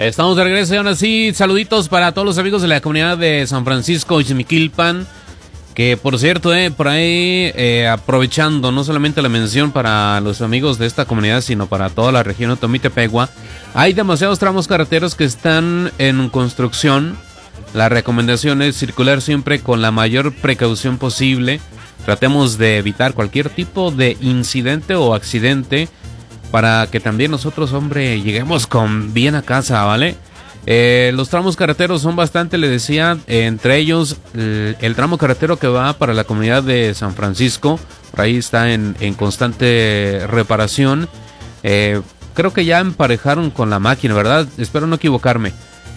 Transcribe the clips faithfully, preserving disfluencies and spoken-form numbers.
Estamos de regreso y aún así, saluditos para todos los amigos de la comunidad de San Francisco y Xmiquilpan, que por cierto, eh, por ahí eh, aprovechando no solamente la mención para los amigos de esta comunidad, sino para toda la región de Otomí-Tepegua, hay demasiados tramos carreteros que están en construcción. La recomendación es circular siempre con la mayor precaución posible. Tratemos de evitar cualquier tipo de incidente o accidente para que también nosotros, hombre, lleguemos con bien a casa, ¿vale? Eh, los tramos carreteros son bastante, le decía, eh, entre ellos el, el tramo carretero que va para la comunidad de San Francisco, por ahí está en, en constante reparación. Eh, creo que ya emparejaron con la máquina, ¿verdad? Espero no equivocarme.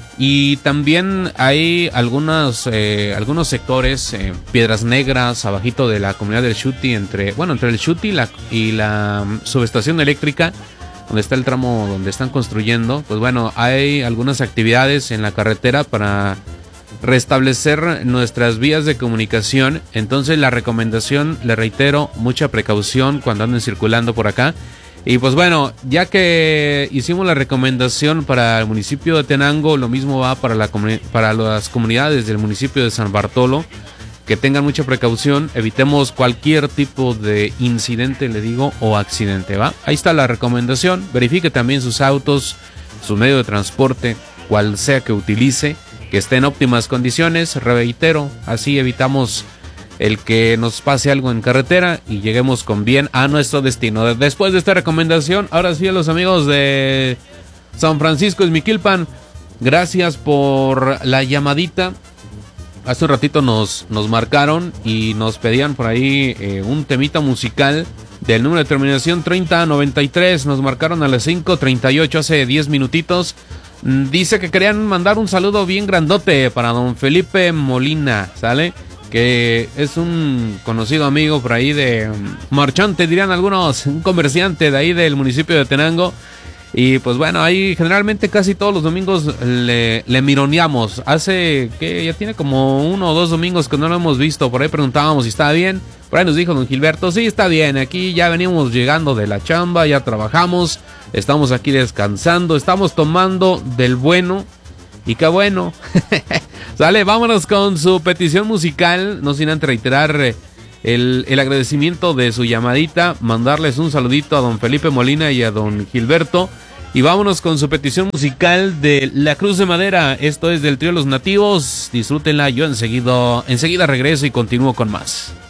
Y también hay algunos, eh, algunos sectores, eh, Piedras Negras, abajito de la comunidad del Xuti, entre, bueno, entre el Xuti y la, y la um, subestación eléctrica, donde está el tramo donde están construyendo. Pues bueno, hay algunas actividades en la carretera para restablecer nuestras vías de comunicación. Entonces la recomendación, le reitero, mucha precaución cuando anden circulando por acá. Y pues bueno, ya que hicimos la recomendación para el municipio de Tenango, lo mismo va para, la comuni- para las comunidades del municipio de San Bartolo, que tengan mucha precaución, evitemos cualquier tipo de incidente, le digo, o accidente, ¿va? Ahí está la recomendación, verifique también sus autos, su medio de transporte, cual sea que utilice, que esté en óptimas condiciones, reitero, así evitamos el que nos pase algo en carretera y lleguemos con bien a nuestro destino. Después de esta recomendación, ahora sí a los amigos de San Francisco Xmiquilpan, gracias por la llamadita. Hace un ratito nos, nos marcaron y nos pedían por ahí eh, un temita musical del número de terminación treinta noventa y tres. Nos marcaron a las cinco treinta y ocho, hace diez minutitos. Dice que querían mandar un saludo bien grandote para don Felipe Molina, ¿sale? Que es un conocido amigo por ahí de marchante, dirían algunos, un comerciante de ahí del municipio de Tenango. Y pues bueno, ahí generalmente casi todos los domingos le, le mironeamos. Hace que ya tiene como uno o dos domingos que no lo hemos visto. Por ahí preguntábamos si estaba bien. Por ahí nos dijo don Gilberto, sí, está bien. Aquí ya venimos llegando de la chamba, ya trabajamos. Estamos aquí descansando, estamos tomando del bueno. Y qué bueno. Sale, vámonos con su petición musical. No sin antes reiterar el, el agradecimiento de su llamadita. Mandarles un saludito a don Felipe Molina y a don Gilberto. Y vámonos con su petición musical de La Cruz de Madera. Esto es del trío Los Nativos. Disfrútenla. Yo enseguida, enseguida regreso y continúo con más.